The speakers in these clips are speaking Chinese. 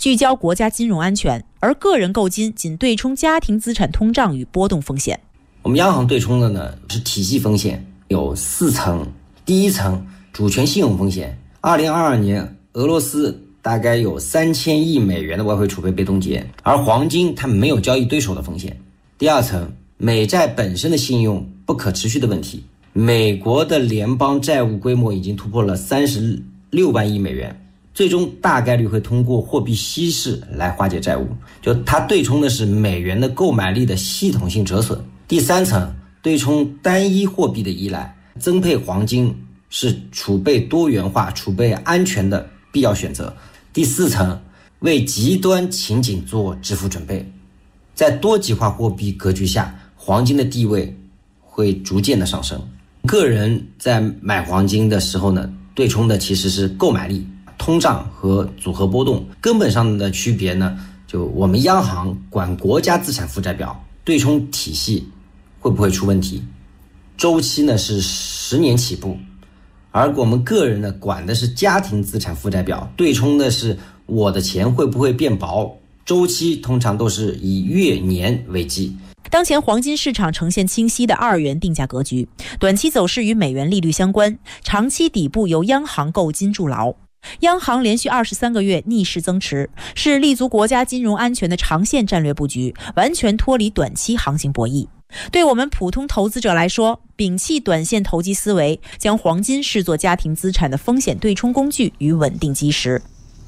聚焦国家金融安全，而个人购金仅对冲家庭资产通胀与波动风险。 我们央行对冲的呢是体系风险，有4层。第一层主权信用风险，2022年俄罗斯大概有3000亿美元的外汇储备被冻结，而黄金它没有交易对手的风险。第二层美债本身的信用不可持续的问题，美国的联邦债务规模已经突破了36万亿美元，最终大概率会通过货币稀释来化解债务，就它对冲的是美元的购买力的系统性折损。第三层对冲单一货币的依赖，增配黄金是储备多元化、储备安全的必要选择。第四层为极端情景做支付准备，在多极化货币格局下，黄金的地位会逐渐的上升。个人在买黄金的时候呢，对冲的其实是购买力、通胀和组合波动。根本上的区别呢，就我们央行管国家资产负债表，对冲体系会不会出问题，周期呢是10年起步，而我们个人呢管的是家庭资产负债表，对冲的是我的钱会不会变薄，周期通常都是以月年为计。 当前黄金市场呈现清晰的2元定价格局，短期走势与美元利率相关，长期底部由央行购金筑牢。央行连续23个月逆势增持，是立足国家金融安全的长线战略布局，完全脱离短期行情博弈。对我们普通投资者来说，摒弃短线投机思维，将黄金视作家庭资产的风险对冲工具与稳定基石。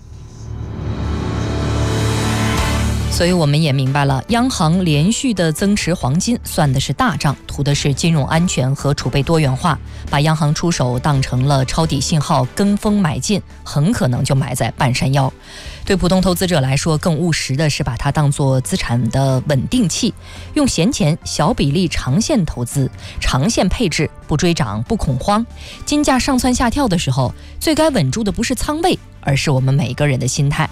所以我们也明白了，央行连续的增持黄金算的是大账，图的是金融安全和储备多元化，把央行出手当成了抄底信号，跟风买进，很可能就埋在半山腰。对普通投资者来说，更务实的是把它当作资产的稳定器，用闲钱小比例长线投资，长线配置，不追涨不恐慌。金价上蹿下跳的时候，最该稳住的不是仓位，而是我们每个人的心态。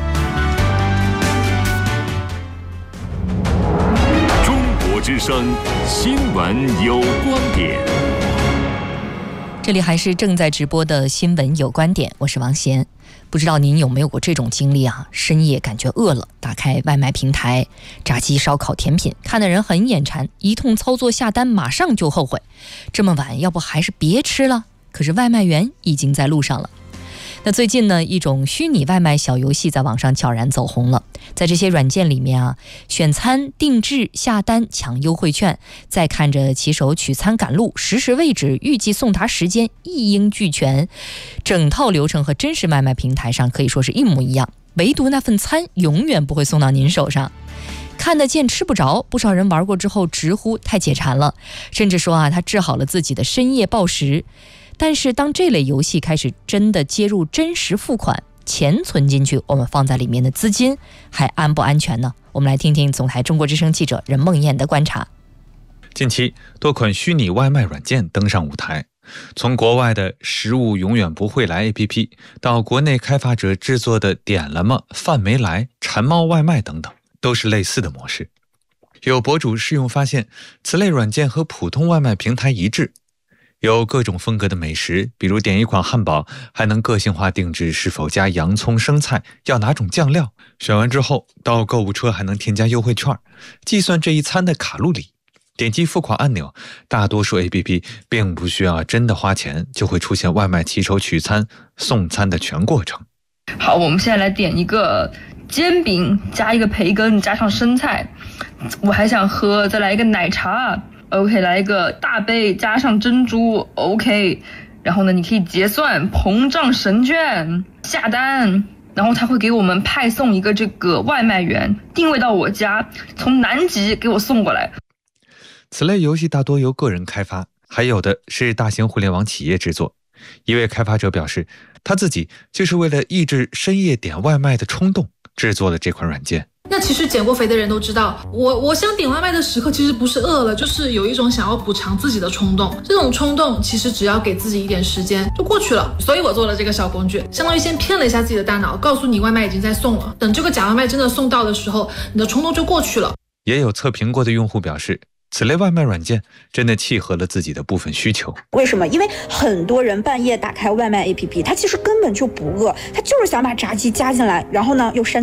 之声新闻有观点， 这里还是正在直播的新闻有观点，我是王贤。不知道您有没有过这种经历啊？深夜感觉饿了，打开外卖平台，炸鸡、烧烤、甜品，看的人很眼馋，一通操作下单，马上就后悔。这么晚，要不还是别吃了？可是外卖员已经在路上了。那最近呢，一种虚拟外卖小游戏在网上悄然走红了。在这些软件里面啊，选餐、定制、下单、抢优惠券，再看着骑手取餐赶路，实时位置、预计送达时间一应俱全，整套流程和真实外卖平台上可以说是一模一样，唯独那份餐永远不会送到您手上。看得见吃不着，不少人玩过之后直呼太解馋了，甚至说啊，他治好了自己的深夜暴食。但是当这类游戏开始真的接入真实付款，钱存进去，我们放在里面的资金还安不安全呢？我们来听听总台中国之声记者任梦燕的观察。 近期多款虚拟外卖软件登上舞台，从国外的食物永远不会来 APP 到国内开发者制作的点了吗、饭没来、馋猫外卖等等，都是类似的模式。有博主试用发现，此类软件和普通外卖平台一致，有各种风格的美食，比如点一款汉堡，还能个性化定制是否加洋葱、生菜，要哪种酱料。选完之后，到购物车还能添加优惠券，计算这一餐的卡路里。点击付款按钮，大多数 APP 并不需要真的花钱，就会出现外卖骑手取餐、送餐的全过程。 好，我们现在来点一个煎饼，加一个培根，加上生菜。我还想喝，再来一个奶茶。OK， 来一个大杯加上珍珠 OK， 然后呢你可以结算膨胀神券下单，然后他会给我们派送一个这个外卖员定位到我家，从南极给我送过来。 此类游戏大多由个人开发，还有的是大型互联网企业制作。一位开发者表示，他自己就是为了抑制深夜点外卖的冲动制作了这款软件。 那其实减过肥的人都知道，我想点外卖的时刻其实不是饿了，就是有一种想要补偿自己的冲动。这种冲动其实只要给自己一点时间就过去了。所以我做了这个小工具，相当于先骗了一下自己的大脑，告诉你外卖已经在送了。等这个假外卖真的送到的时候，你的冲动就过去了。 也有测评过的用户表示，此类外卖软件真的契合了自己的部分需求。 为什么？因为很多人半夜打开外卖 APP， 他其实根本就不饿，他就是想把炸鸡加进来，然后呢又删